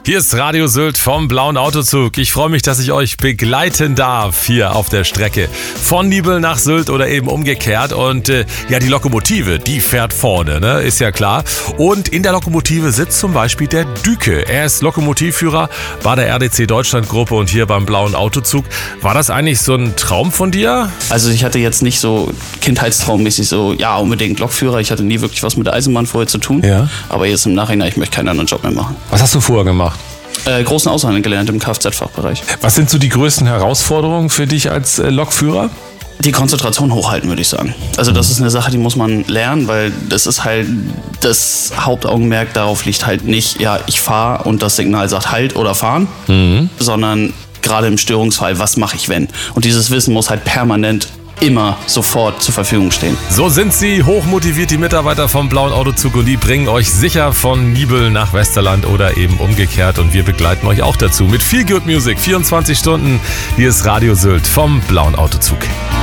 Hier ist Radio Sylt vom Blauen Autozug. Ich freue mich, dass ich euch begleiten darf hier auf der Strecke von Nibel nach Sylt oder eben umgekehrt. Und die Lokomotive, die fährt vorne, ne? Ist ja klar. Und in der Lokomotive sitzt zum Beispiel der Düke. Er ist Lokomotivführer bei der RDC Deutschland Gruppe und hier beim Blauen Autozug. War das eigentlich so ein Traum von dir? Also ich hatte jetzt nicht so kindheitstraummäßig so, ja, unbedingt Lokführer. Ich hatte nie wirklich was mit der Eisenbahn vorher zu tun. Ja. Aber jetzt im Nachhinein, ich möchte keinen anderen Job mehr machen. Was hast du vorher gemacht? Großen Aushandel gelernt im Kfz-Fachbereich. Was sind so die größten Herausforderungen für dich als Lokführer? Die Konzentration hochhalten, würde ich sagen. Also das ist eine Sache, die muss man lernen, weil das ist halt, das Hauptaugenmerk darauf liegt halt nicht, ja, ich fahre und das Signal sagt halt oder fahren, sondern gerade im Störungsfall, was mache ich wenn? Und dieses Wissen muss halt permanent immer sofort zur Verfügung stehen. So sind sie, hochmotiviert, die Mitarbeiter vom Blauen Autozug, und die bringen euch sicher von Nibel nach Westerland oder eben umgekehrt, und wir begleiten euch auch dazu mit viel Good Music, 24 Stunden. Hier ist Radio Sylt vom Blauen Autozug.